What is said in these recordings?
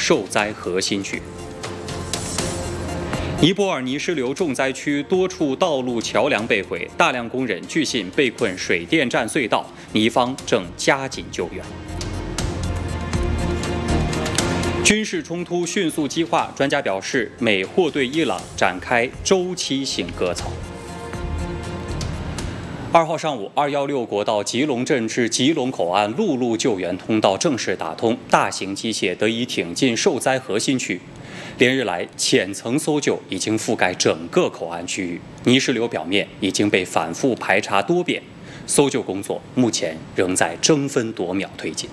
受灾核心区。尼泊尔泥石流重灾区多处道路桥梁被毁，大量工人据信被困水电站隧道，尼方正加紧救援。军事冲突迅速激化，专家表示，美或对伊朗展开周期性割草。2号上午，216国道吉隆镇至吉隆口岸陆路救援通道正式打通，大型机械得以挺进受灾核心区。连日来，浅层搜救已经覆盖整个口岸区域，泥石流表面已经被反复排查多遍，搜救工作目前仍在争分夺秒推进。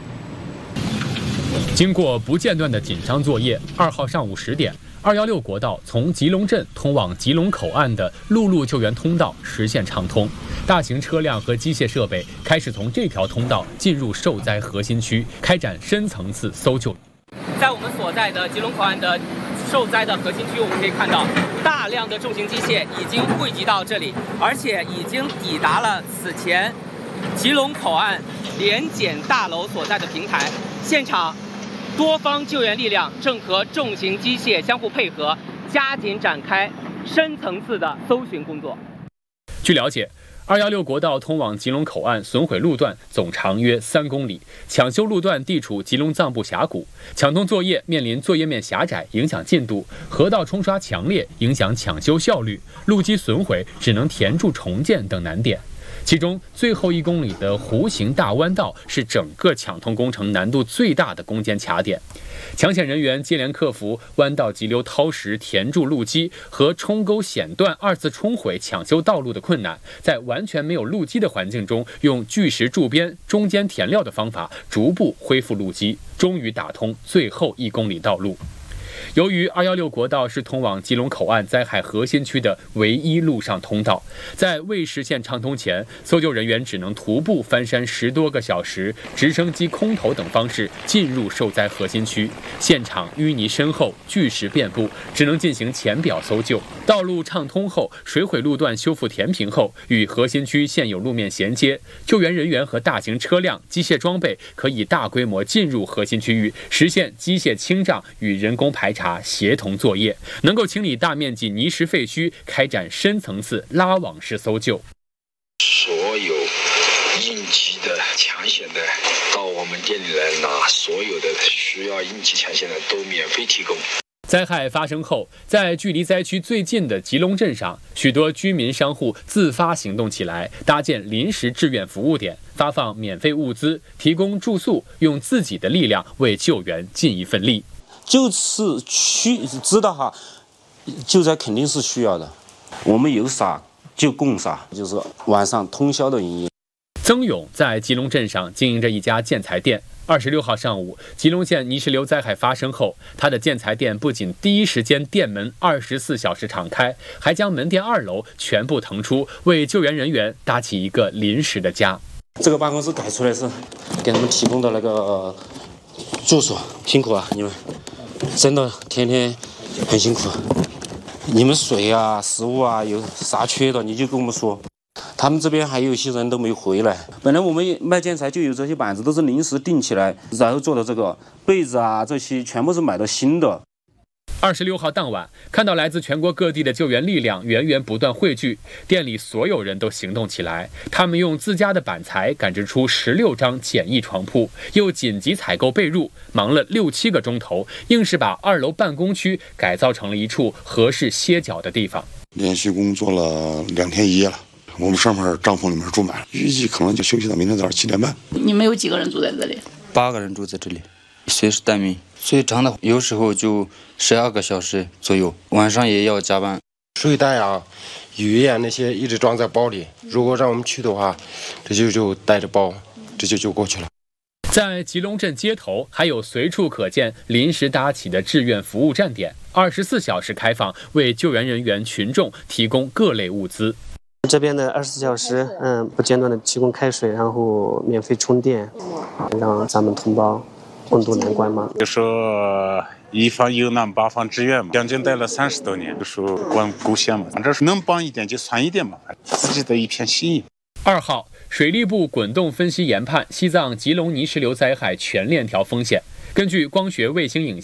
经过不间断的紧张作业，2号上午10点，216国道从吉隆镇通往吉隆口岸的陆路救援通道实现畅通，大型车辆和机械设备开始从这条通道进入受灾核心区，开展深层次搜救。 在我们所在的吉隆口岸的受灾的核心区，我们可以看到大量的重型机械已经汇集到这里，而且已经抵达了此前吉隆口岸联检大楼所在的平台。现场多方救援力量正和重型机械相互配合，加紧展开深层次的搜寻工作。 据了解，216国道通往吉隆口岸损毁路段总长约3公里，抢修路段地处吉隆藏布峡谷，抢通作业面临作业面狭窄影响进度，河道冲刷强烈影响抢修效率，路基损毁只能填筑重建等难点。其中最后1公里的弧形大弯道是整个抢通工程难度最大的攻坚卡点。抢险人员接连克服弯道急流掏石填筑路基和冲沟险段2次冲毁抢修道路的困难，在完全没有路基的环境中，用巨石筑边、中间填料的方法逐步恢复路基，终于打通最后1公里道路。由于216国道是通往吉隆口岸灾害核心区的唯一陆上通道，在未实现畅通前，搜救人员只能徒步翻山10多个小时，直升机空投等方式进入受灾核心区。现场淤泥深厚，巨石遍布，只能进行浅表搜救。道路畅通后，水毁路段修复填平后，与核心区现有路面衔接，救援人员和大型车辆、机械装备可以大规模进入核心区域，实现机械清障与人工排查协同作业，能够清理大面积泥石废墟，开展深层次拉网式搜救。 所有应急的、抢险的，到我们店里来拿，所有的需要应急抢险的都免费提供。 灾害发生后，在距离灾区最近的吉隆镇上，许多居民商户自发行动起来，搭建临时志愿服务点，发放免费物资，提供住宿，用自己的力量为救援尽一份力。 就此知道哈，救灾肯定是需要的，我们有啥就供啥，就是晚上通宵的营业。 曾勇在吉隆镇上经营着一家建材店。26号上午，吉隆县泥石流灾害发生后，他的建材店不仅第一时间店门24小时敞开，还将门店2楼全部腾出，为救援人员搭起一个临时的家。 这个办公室改出来是给他们提供的那个住所，辛苦啊，你们真的天天很辛苦。你们水啊、食物啊有啥缺的你就跟我们说。他们这边还有一些人都没回来。本来我们卖建材就有这些板子，都是临时订起来，然后做的这个被子啊，这些全部是买的新的。 26号当晚，看到来自全国各地的救援力量源源不断汇聚，店里所有人都行动起来。他们用自家的板材赶制出16张简易床铺，又紧急采购被褥，忙了6、7个钟头，硬是把2楼办公区改造成了一处合适歇脚的地方。 连续工作了2天1夜了。我们上面帐篷里面住满了，预计可能就休息到明天早上7点半。 你们有几个人住在这里 ？8个人住在这里，随时待命。最长的有时候就12个小时左右，晚上也要加班。 睡袋啊、雨衣啊那些一直装在包里，如果让我们去的话，这就带着包，这就过去了。 在吉隆镇街头，还有随处可见临时搭起的志愿服务站点，24小时开放，为救援人员群众提供各类物资。 这边的24小时，不间断的提供开水，然后免费充电，让咱们同胞共度难关嘛。 就说一方有难八方支援嘛，将近待了30多年，就说管够线嘛，反正是能帮一点就算一点嘛，自己的一片心意。 2号，水利部滚动分析研判西藏吉隆泥石流灾害全链条风险。根据光学卫星影